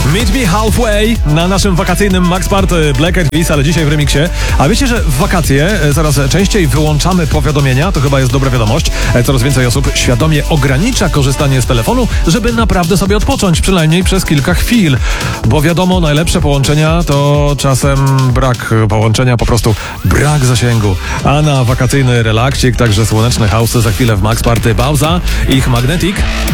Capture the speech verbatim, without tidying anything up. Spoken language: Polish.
Meet Me Halfway na naszym wakacyjnym Max Party Black Eyed Peas, ale dzisiaj w remiksie. A wiecie, że w wakacje coraz częściej wyłączamy powiadomienia? To chyba jest dobra wiadomość. Coraz więcej osób świadomie ogranicza korzystanie z telefonu, żeby naprawdę sobie odpocząć, przynajmniej przez kilka chwil. Bo wiadomo, najlepsze połączenia to czasem brak połączenia, po prostu brak zasięgu. A na wakacyjny relaksik, także słoneczne house'y za chwilę w Max Party. Pauza, ich Magnetic.